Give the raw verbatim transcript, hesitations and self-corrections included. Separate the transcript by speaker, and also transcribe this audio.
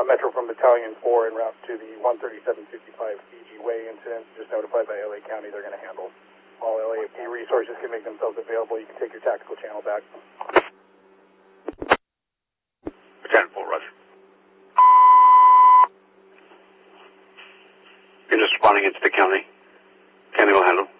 Speaker 1: Metro from Battalion four en route to the one thirty-seven fifty-five Fiji Way incident. Just notified by L A County they're going to handle all L A F D resources can make themselves available. You can take your tactical channel back.
Speaker 2: Battalion four, Roger. You're just responding into the county. County will handle.